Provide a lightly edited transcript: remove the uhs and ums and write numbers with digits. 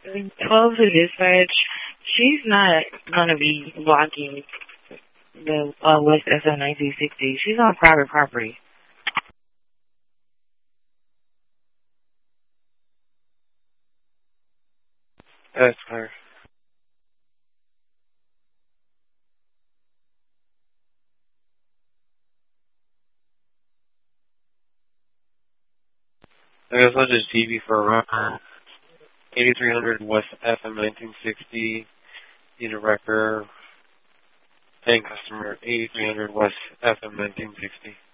12 to dispatch. She's not gonna be blocking the West SM 1960. She's on private property. That's clear. I guess I'll just TV for a record. 8300 West FM 1960. Unit wrecker. Paying customer 8300 West FM 1960.